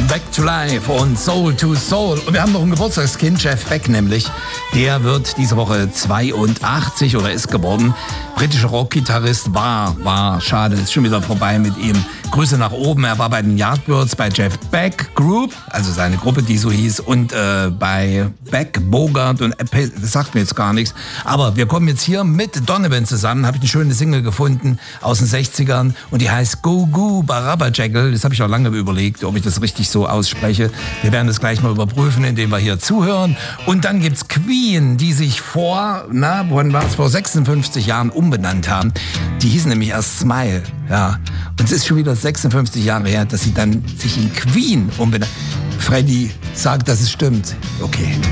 Back to Life und Soul to Soul. Und wir haben noch ein Geburtstagskind, Jeff Beck nämlich. Der wird diese Woche 82 oder ist geworden. Britischer Rockgitarrist war, schade, ist schon wieder vorbei mit ihm. Grüße nach oben, er war bei den Yardbirds, bei Jeff Beck Group, also seine Gruppe, die so hieß, und bei Beck, Bogart und das sagt mir jetzt gar nichts. Aber wir kommen jetzt hier mit Donovan zusammen, habe ich eine schöne Single gefunden aus den 60ern und die heißt Go Go Barabba Jackal. Das habe ich auch lange überlegt, ob ich das richtig so ausspreche. Wir werden das gleich mal überprüfen, indem wir hier zuhören. Und dann gibt's Queen, die sich vor 56 Jahren umbenannt haben. Die hießen nämlich erst Smile, ja. Und es ist schon wieder 56 Jahre her, dass sie dann sich in Queen umbenannt. Freddy sagt, dass es stimmt. Okay.